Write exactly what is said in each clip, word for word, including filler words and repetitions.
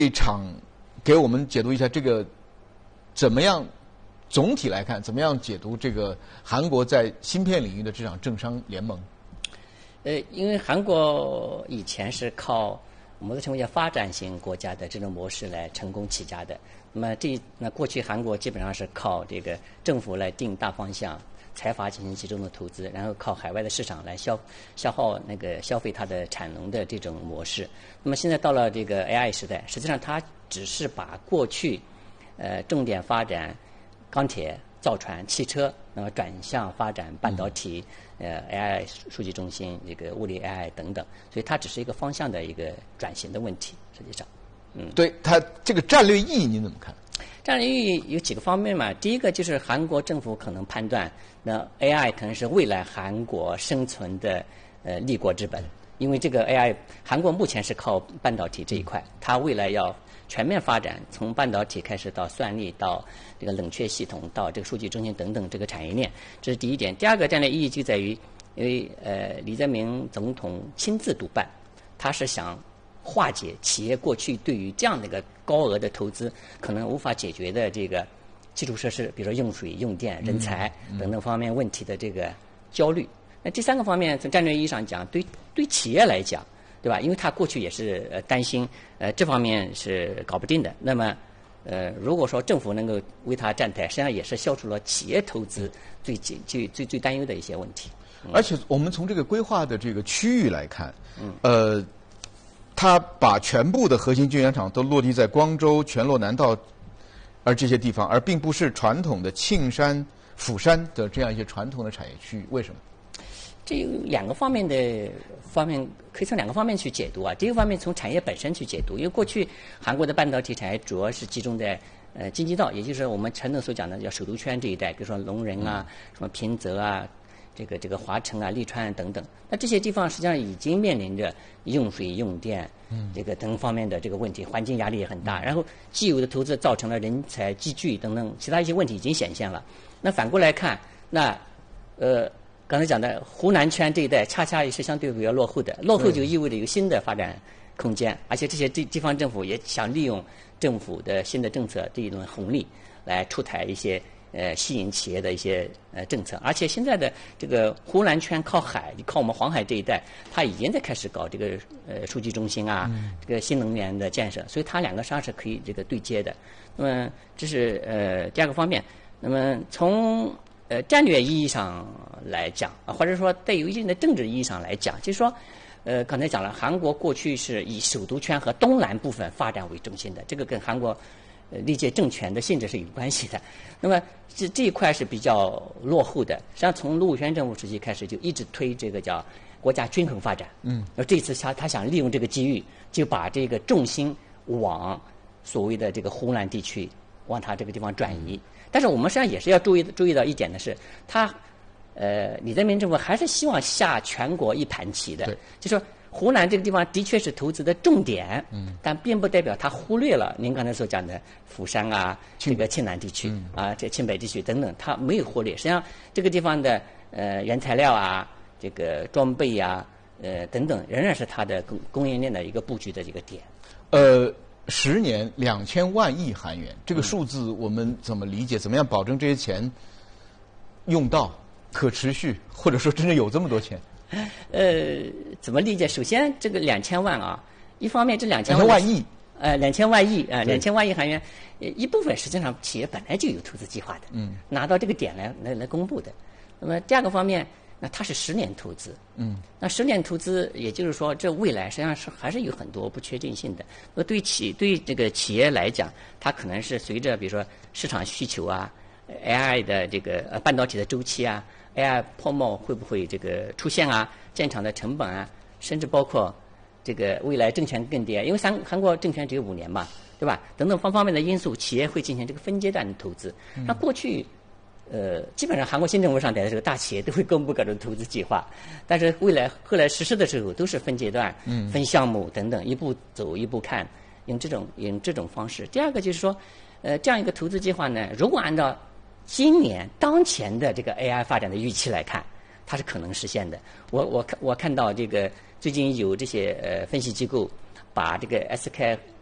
一场给我们解读一下这个怎么样总体来看，怎么样解读这个韩国在芯片领域的这场政商联盟？ 呃，因为韩国以前是靠我们称为叫发展型国家的这种模式来成功起家的。那么这那过去韩国基本上是靠这个政府来定大方向，财阀进行集中的投资，然后靠海外的市场来消消耗那个消费它的产能的这种模式。那么现在到了这个 A I 时代，实际上它只是把过去呃重点发展钢铁、造船、汽车，那么转向发展半导体、呃 A I 数据中心、这个物理 A I 等等，所以它只是一个方向的一个转型的问题，实际上。 嗯，对它这个战略意义您怎么看？ 战略意义有几个方面嘛。第一个就是韩国政府可能判断，那 A I 可能是未来韩国生存的呃立国之本，因为这个 A I 韩国目前是靠半导体这一块，它未来要全面发展，从半导体开始到算力，到这个冷却系统，到这个数据中心等等这个产业链，这是第一点。第二个战略意义就在于，因为呃李在明总统亲自督办，他是想化解企业过去对于这样的一个高额的投资可能无法解决的这个基础设施，比如说用水、用电、人才等等方面问题的这个焦虑。那第三个方面，从战略意义上讲，对对企业来讲，对吧？因为他过去也是呃担心呃这方面是搞不定的。那么呃如果说政府能够为他站台，实际上也是消除了企业投资最最最最最担忧的一些问题。 嗯、而且我们从这个规划的这个区域来看，嗯，呃。他把全部的核心晶圆厂都落地在光州、全罗南道，而这些地方，而并不是传统的庆山、釜山的这样一些传统的产业区域。为什么？ 这有两个方面的方面，可以从两个方面去解读啊。第一个方面从产业本身去解读，因为过去韩国的半导体产业主要是集中在呃京畿道，也就是我们传统所讲的叫首都圈这一带，比如说龙仁啊、嗯、什么平泽啊。这个这个华城啊、利川啊等等，那这些地方实际上已经面临着用水、用电，嗯，这个等方面的这个问题，环境压力也很大。然后既有的投资造成了人才积聚等等其他一些问题已经显现了。那反过来看，那呃刚才讲的湖南圈这一带，恰恰也是相对比较落后的，落后就意味着有新的发展空间，而且这些地地方政府也想利用政府的新的政策这一轮红利来出台一些。呃，吸引企业的一些呃政策，而且现在的这个湖南圈靠海，靠我们黄海这一带，它已经在开始搞这个呃数据中心啊，嗯、这个新能源的建设，所以它两个实际上是可以这个对接的。那么这是呃第二个方面。那么从呃战略意义上来讲，或者说带有一定的政治意义上来讲，就是说，呃刚才讲了，韩国过去是以首都圈和东南部分发展为中心的，这个跟韩国。呃，历届政权的性质是有关系的。那么这这一块是比较落后的。实际上，从卢武铉政府时期开始，就一直推这个叫国家均衡发展。嗯。而这次他他想利用这个机遇，就把这个重心往所谓的这个湖南地区，往他这个地方转移。但是我们实际上也是要注意注意到一点的是，他呃李在明政府还是希望下全国一盘棋的，就说。湖南这个地方的确是投资的重点，嗯，但并不代表它忽略了您刚才所讲的釜山啊、这个庆南地区、嗯、啊、这庆北地区等等，它没有忽略。实际上，这个地方的呃原材料啊、这个装备啊、呃等等，仍然是它的供供应链的一个布局的这个点。 呃，十年两千万亿韩元，这个数字我们怎么理解？怎么样保证这些钱用到可持续，或者说真正有这么多钱？ 呃，怎么理解？首先，这个两千万啊，一方面这两千万万亿， 呃，两千万亿啊，两千万亿韩元，一部分实际上企业本来就有投资计划的，嗯，拿到这个点来来来公布的。那么第二个方面，那它是十年投资，嗯，那十年投资，也就是说，这未来实际上是还是有很多不确定性的。那对企对这个企业来讲，它可能是随着比如说市场需求啊 ，A I 的这个呃半导体的周期啊。A I 泡沫会不会这个出现啊？建厂的成本啊，甚至包括这个未来政权更迭，因为韩韩国政权只有五年嘛，对吧？等等方方面的因素，企业会进行这个分阶段的投资。那过去，呃，基本上韩国新政府上台的时候，大企业都会公布各种投资计划，但是未来后来实施的时候都是分阶段、分项目等等，一步走一步看，用这种用这种方式。第二个就是说，呃，这样一个投资计划呢，如果按照今年当前的这个 A I 发展的预期来看，它是可能实现的。我我看我看到这个最近有这些呃分析机构把这个 S K 呃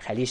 海力